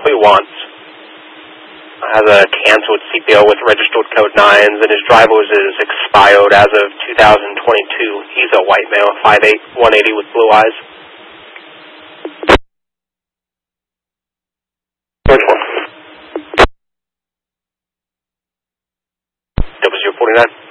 what he wants. Has a canceled CPO with registered code 9s, and his driver's is expired as of 2022. He's a white male, 5'8", 180 with blue eyes. W49.